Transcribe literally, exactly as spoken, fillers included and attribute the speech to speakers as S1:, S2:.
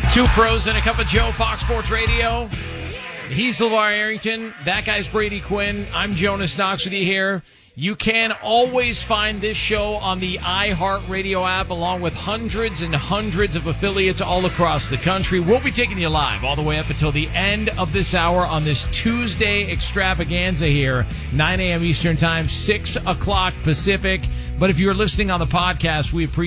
S1: Two pros and a cup of Joe, Fox Sports Radio. He's LeVar Arrington. That guy's Brady Quinn. I'm Jonas Knox with you here. You can always find this show on the iHeartRadio app, along with hundreds and hundreds of affiliates all across the country. We'll be taking you live all the way up until the end of this hour on this Tuesday extravaganza here, nine a.m. Eastern Time, six o'clock Pacific. But if you're listening on the podcast, we appreciate